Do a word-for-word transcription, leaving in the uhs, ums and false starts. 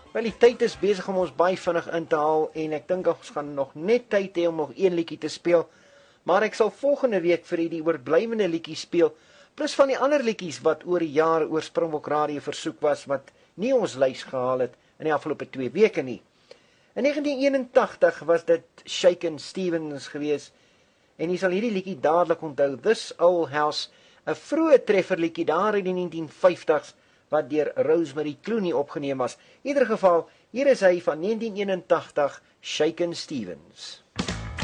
Wel, die tyd is besig om ons baie vinnig in te haal en ek dink ons gaan nog net tyd hê om nog een liedjie te speel. Maar ek sal volgende week vir die oorblywende liedjies speel, plus van die ander liedjies wat oor die jare oor Springbok Radio versoek was wat nie ons lys gehaal het in die afgelope twee weke nie. In negentien eenentagtig was dit Shakin' Stevens gewees en jy sal hierdie liedjie dadelik onthou, This Old House, 'n vroeë trefferliedjie daar in die negentien vyftigs wat deur Rosemary Clooney opgeneem was. In ieder geval, hier is hy van negentien eenentagtig, Shakin' Stevens.